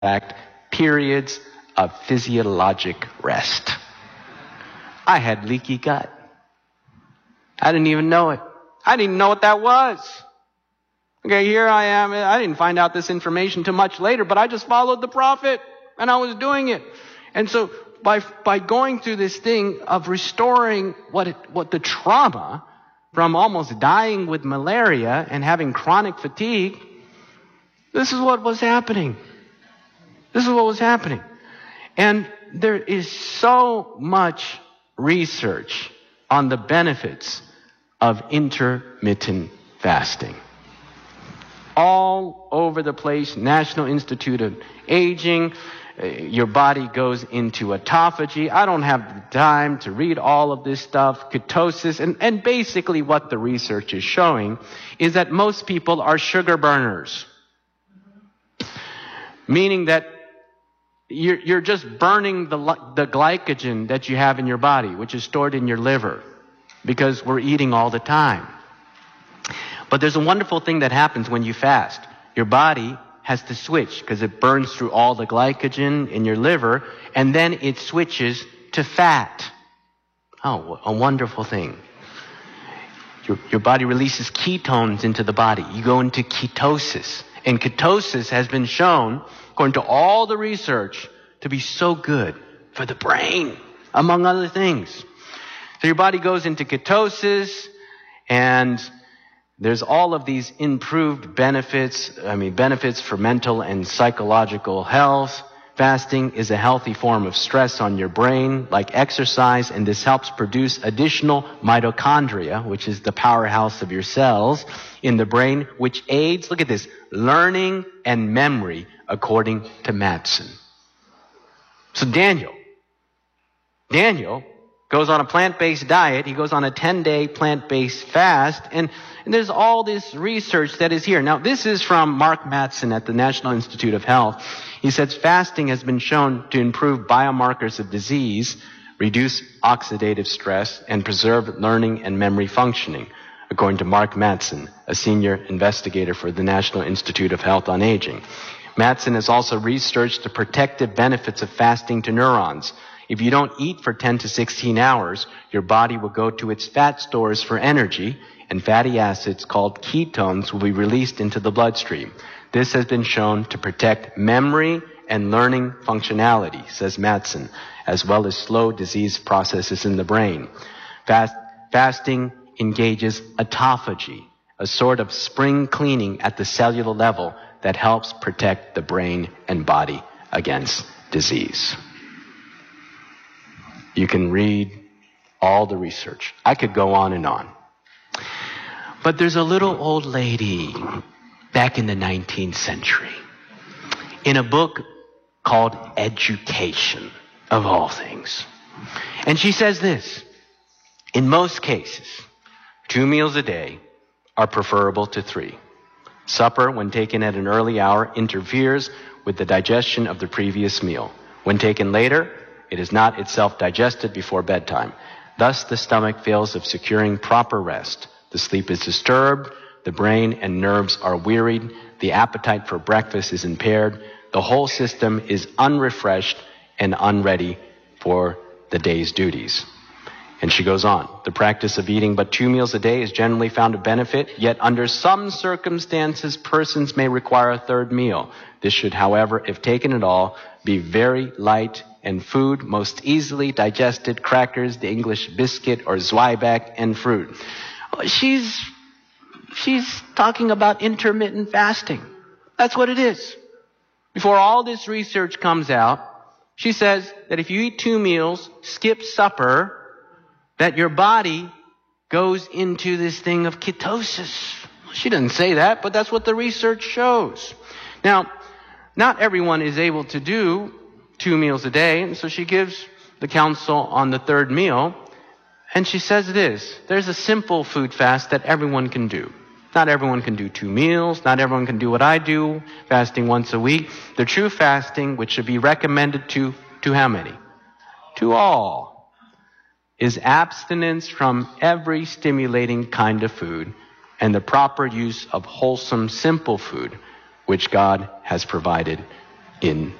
fact, periods of physiologic rest. I had leaky gut. I didn't even know it. I didn't even know what that was. Okay, here I am. I didn't find out this information too much later, but I just followed the prophet and I was doing it. And so by going through this thing of restoring what the trauma from almost dying with malaria and having chronic fatigue, this is what was happening. This is what was happening. And there is so much research on the benefits of intermittent fasting. All over the place, National Institute of Aging, your body goes into autophagy. I don't have the time to read all of this stuff, ketosis, and basically what the research is showing is that most people are sugar burners. Meaning that you're just burning the glycogen that you have in your body, which is stored in your liver, because we're eating all the time. But there's a wonderful thing that happens when you fast. Your body has to switch because it burns through all the glycogen in your liver, and then it switches to fat. Oh, a wonderful thing. Your body releases ketones into the body. You go into ketosis. And ketosis has been shown, according to all the research, to be so good for the brain, among other things. So your body goes into ketosis, and there's all of these improved benefits, benefits for mental and psychological health. Fasting is a healthy form of stress on your brain, like exercise, and this helps produce additional mitochondria, which is the powerhouse of your cells in the brain, which aids, look at this, learning and memory, according to Mattson. So Daniel goes on a plant-based diet. He goes on a 10-day plant-based fast, and there's all this research that is here. Now, this is from Mark Mattson at the National Institute of Health. He says fasting has been shown to improve biomarkers of disease, reduce oxidative stress, and preserve learning and memory functioning, according to Mark Mattson, a senior investigator for the National Institute of Health on Aging. Mattson has also researched the protective benefits of fasting to neurons. If you don't eat for 10 to 16 hours, your body will go to its fat stores for energy, and fatty acids called ketones will be released into the bloodstream. This has been shown to protect memory and learning functionality, says Mattson, as well as slow disease processes in the brain. Fasting engages autophagy, a sort of spring cleaning at the cellular level that helps protect the brain and body against disease. You can read all the research. I could go on and on. But there's a little old lady back in the 19th century in a book called Education, of all things. And she says this: in most cases, 2 meals a day are preferable to 3. Supper, when taken at an early hour, interferes with the digestion of the previous meal. When taken later, it is not itself digested before bedtime. Thus, the stomach fails of securing proper rest. The sleep is disturbed, the brain and nerves are wearied, the appetite for breakfast is impaired, the whole system is unrefreshed and unready for the day's duties. And she goes on, the practice of eating but 2 meals a day is generally found to benefit, yet under some circumstances, persons may require a 3rd meal. This should, however, if taken at all, be very light, and food most easily digested, crackers, the English biscuit, or Zwieback, and fruit. She's talking about intermittent fasting. That's what it is. Before all this research comes out, she says that if you eat 2 meals, skip supper, that your body goes into this thing of ketosis. She doesn't say that, but that's what the research shows. Now, not everyone is able to do 2 meals a day, and so she gives the counsel on the 3rd meal, and she says this: there's a simple food fast that everyone can do. Not everyone can do 2 meals, not everyone can do what I do, fasting once a week. The true fasting, which should be recommended to how many? To all, is abstinence from every stimulating kind of food and the proper use of wholesome, simple food, which God has provided in